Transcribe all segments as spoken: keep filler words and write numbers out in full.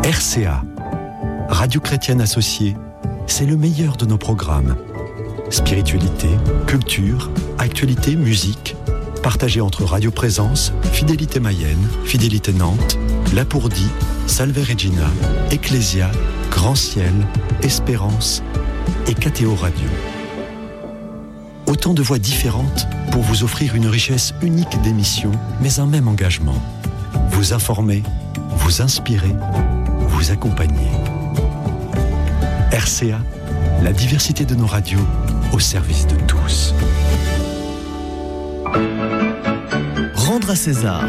R C A, Radio Chrétienne Associée, c'est le meilleur de nos programmes. Spiritualité, culture, actualité, musique, partagé entre Radio Présence, Fidélité Mayenne, Fidélité Nantes, Lapourdie, Salve Regina, Ecclésia, Grand Ciel, Espérance et K T O Radio. Autant de voix différentes pour vous offrir une richesse unique d'émissions, mais un même engagement. Vous informer, vous inspirer, vous accompagner. R C A, la diversité de nos radios au service de tous. Rendre à César.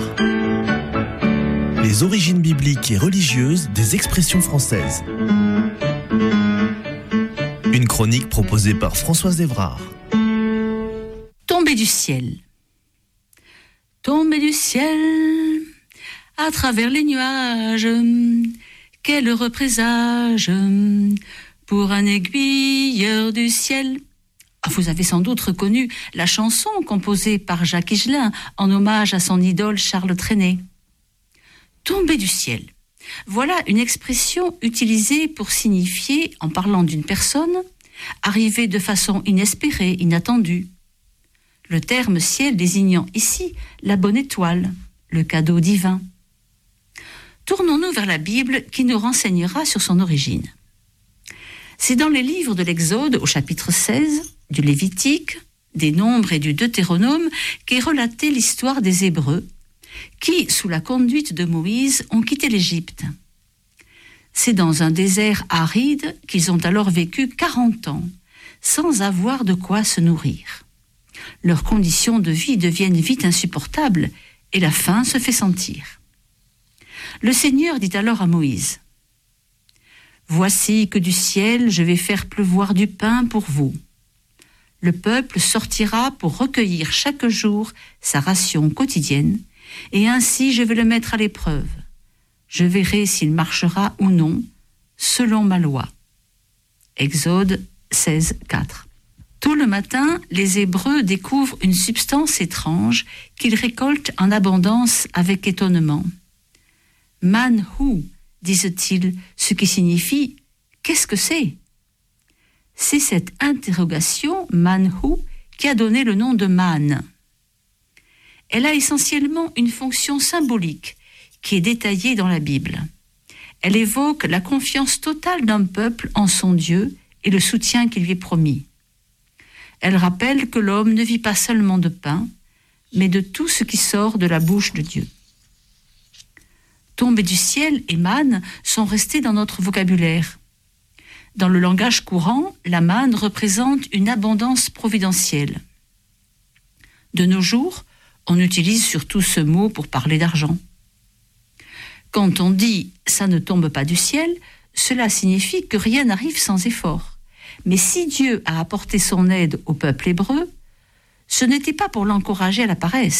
Les origines bibliques et religieuses des expressions françaises. Une chronique proposée par Françoise Évrard. Tomber du ciel. Tomber du ciel à travers les nuages. Quel heureux présage pour un aiguilleur du ciel. Vous avez sans doute reconnu la chanson composée par Jacques Higelin en hommage à son idole Charles Trenet. Tomber du ciel. Voilà une expression utilisée pour signifier, en parlant d'une personne, arrivée de façon inespérée, inattendue. Le terme ciel désignant ici la bonne étoile, le cadeau divin. Tournons-nous vers la Bible qui nous renseignera sur son origine. C'est dans les livres de l'Exode au chapitre seize, du Lévitique, des Nombres et du Deutéronome qu'est relatée l'histoire des Hébreux qui, sous la conduite de Moïse, ont quitté l'Égypte. C'est dans un désert aride qu'ils ont alors vécu quarante ans, sans avoir de quoi se nourrir. Leurs conditions de vie deviennent vite insupportables et la faim se fait sentir. Le Seigneur dit alors à Moïse : « Voici que du ciel je vais faire pleuvoir du pain pour vous. Le peuple sortira pour recueillir chaque jour sa ration quotidienne, et ainsi je vais le mettre à l'épreuve. Je verrai s'il marchera ou non, selon ma loi. » Exode seize, quatre. Tôt le matin, les Hébreux découvrent une substance étrange qu'ils récoltent en abondance avec étonnement. « Manhu » disent-ils, ce qui signifie « qu'est-ce que c'est ?» C'est cette interrogation, manhu, qui a donné le nom de manne. Elle a essentiellement une fonction symbolique qui est détaillée dans la Bible. Elle évoque la confiance totale d'un peuple en son Dieu et le soutien qui lui est promis. Elle rappelle que l'homme ne vit pas seulement de pain, mais de tout ce qui sort de la bouche de Dieu. Tomber du ciel et manne sont restés dans notre vocabulaire. Dans le langage courant, la manne représente une abondance providentielle. De nos jours, on utilise surtout ce mot pour parler d'argent. Quand on dit « ça ne tombe pas du ciel », cela signifie que rien n'arrive sans effort. Mais si Dieu a apporté son aide au peuple hébreu, ce n'était pas pour l'encourager à la paresse.